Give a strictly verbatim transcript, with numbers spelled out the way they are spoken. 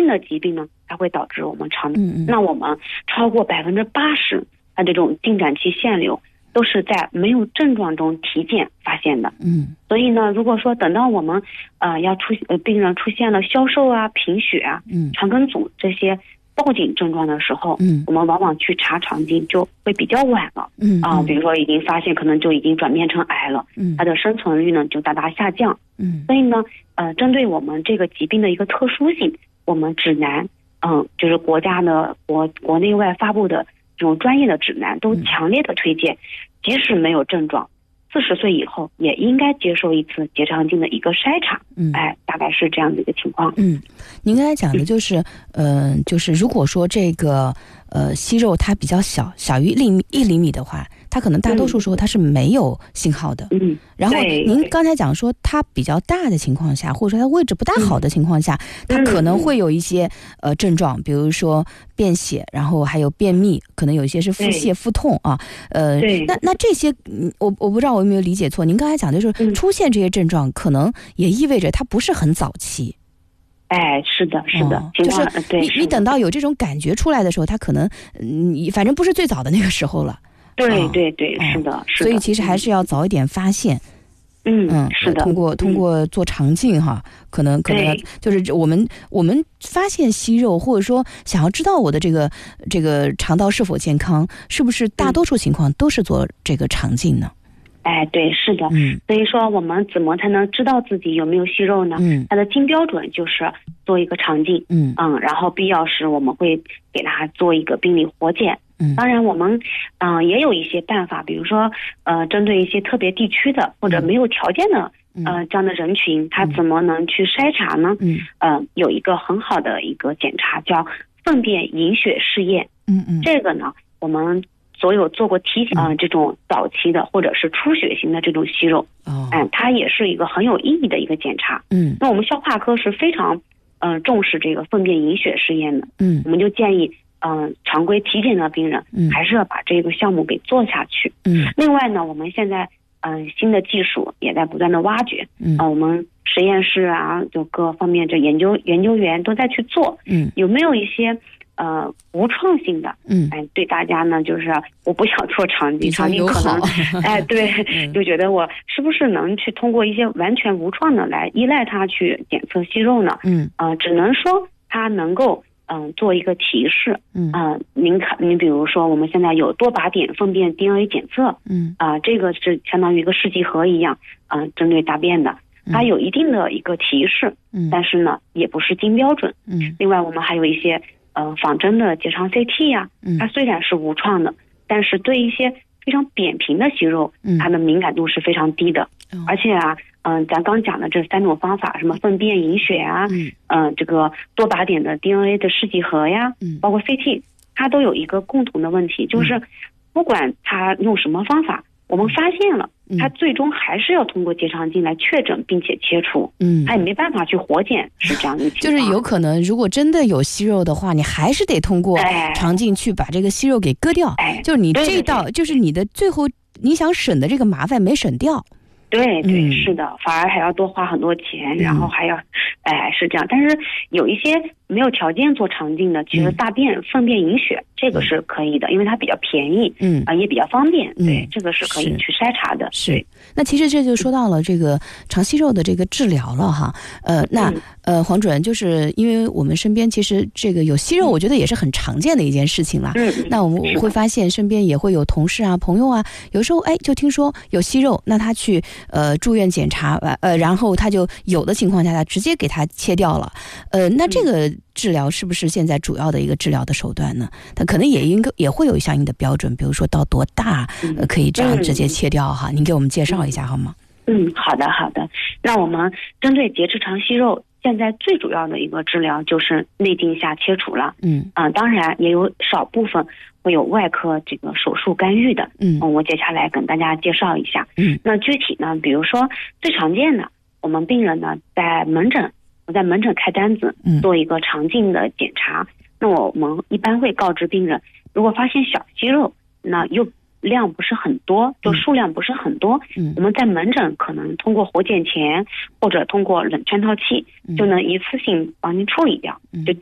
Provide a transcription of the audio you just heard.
性的疾病呢，它会导致我们肠，那我们超过百分之八十它这种进展期腺瘤都是在没有症状中体检发现的。 嗯， 所以呢，如果说等到我们呃要出呃病人出现了消瘦啊、贫血啊、 嗯肠梗阻这些报警症状的时候， 嗯， 我们往往去查肠镜就会比较晚了。 嗯啊、比如说已经发现可能就已经转变成癌了， 嗯， 它的生存率呢就大大下降。 嗯， 所以呢，呃，针对我们这个疾病的一个特殊性，我们指南，嗯，就是国家的国国内外发布的这种专业的指南都强烈的推荐，即使没有症状，四十岁以后也应该接受一次结肠镜的一个筛查。 嗯， 哎，大概是这样的一个情况。 嗯，您刚才讲的就是，嗯、呃，就是如果说这个呃息肉它比较小，小于一厘米一厘米的话，它可能大多数时候它是没有信号的。 嗯， 然后您刚才讲说它比较大的情况下，或者说它位置不大好的情况下，嗯、它可能会有一些呃症状，比如说便血，然后还有便秘，可能有一些是腹泻、腹痛啊。呃，那那这些，我我不知道我有没有理解错。您刚才讲的就是出现这些症状，可能也意味着它不是很早期。 哎，是的，是的， 哦、就是你你等到有这种感觉出来的时候，它可能你、嗯、反正不是最早的那个时候了。 对对对， 哦、 是的，是的。所以其实还是要早一点发现。 嗯嗯，是的。 通过通过做肠镜哈，可能可能就是我们我们发现息肉，或者说想要知道我的这个这个肠道是否健康，是不是大多数情况都是做这个肠镜呢？ 哎，对，是的。 嗯， 所以说我们怎么才能知道自己有没有息肉呢？ 嗯， 它的金标准就是做一个肠镜。 嗯嗯，然后必要时我们会给它做一个病理活检。 嗯， 当然我们嗯、呃、也有一些办法，比如说呃针对一些特别地区的或者没有条件的、嗯、呃这样的人群，他怎么能去筛查呢？ 嗯， 呃有一个很好的一个检查叫粪便隐血试验。 嗯嗯， 这个呢我们所有做过体检啊、呃、这种早期的或者是出血型的这种息肉， 哦， 嗯，它也是一个很有意义的一个检查。 嗯， 那我们消化科是非常嗯、呃、重视这个粪便隐血试验的。 嗯， 我们就建议嗯、呃、常规体检的病人， 嗯， 还是要把这个项目给做下去。 嗯， 另外呢，我们现在嗯、呃、新的技术也在不断的挖掘。 嗯， 呃、我们实验室啊，就各方面这研究研究员都在去做。 嗯， 有没有一些呃无创性的？ 嗯， 哎，对大家呢，就是我不想做肠镜，肠镜可能哎对、嗯，就觉得我是不是能去通过一些完全无创的来依赖它去检测息肉呢？ 嗯， 呃，只能说它能够嗯、呃、做一个提示。 嗯， 啊、呃，您看，您比如说我们现在有多靶点粪便 D N A 检测。 嗯， 啊、呃，这个是相当于一个试剂盒一样，啊、呃，针对大便的。它有一定的一个提示， 嗯， 但是呢，也不是金标准。 嗯， 另外我们还有一些呃仿真的结肠 C T 呀、啊，它虽然是无创的，但是对一些非常扁平的息肉， 嗯， 它的敏感度是非常低的。 嗯、 而且啊，嗯、呃，咱刚讲的这三种方法，什么粪便隐血啊， 嗯， 呃，这个多靶点的 D N A 的试剂盒呀， 嗯， 包括 C T， 它都有一个共同的问题，就是不管它用什么方法。我们发现了，它最终还是要通过结肠镜来确诊并且切除，嗯，它也没办法去活检，是这样的情况。 就是有可能，如果真的有息肉的话，你还是得通过肠镜去把这个息肉给割掉， 哎、 就是你这道， 对对对， 就是你的最后你想省的这个麻烦没省掉。 对对、 嗯， 是的，反而还要多花很多钱，嗯、然后还要，哎，是这样。但是有一些没有条件做肠镜的，其实大便、嗯、粪便隐血这个是可以的，因为它比较便宜， 嗯啊、呃、也比较方便， 嗯、 对，这个是可以去筛查的。 是。那其实这就说到了这个肠息肉的这个治疗了哈，呃，那、嗯、呃黄主任，就是因为我们身边其实这个有息肉，我觉得也是很常见的一件事情啦。 嗯， 那我们会发现身边也会有同事啊、朋友啊，有时候哎就听说有息肉，那他去呃住院检查，呃，然后他就有的情况下他直接给他切掉了，呃，那这个治疗是不是现在主要的一个治疗的手段呢？它可能也应该也会有相应的标准，比如说到多大、呃、可以这样直接切掉哈？您给我们介绍一下好吗？ 嗯，好的好的。那我们针对结直肠息肉，现在最主要的一个治疗就是内镜下切除了。 嗯啊、呃，当然也有少部分会有外科这个手术干预的。 嗯， 我接下来跟大家介绍一下。 嗯， 那具体呢，比如说最常见的，我们病人呢在门诊，我在门诊开单子，做一个肠镜的检查。嗯、那我们一般会告知病人，如果发现小息肉，那又量不是很多，就数量不是很多，嗯，我们在门诊可能通过活检钳或者通过冷圈套器，嗯、就能一次性帮您处理掉，嗯、就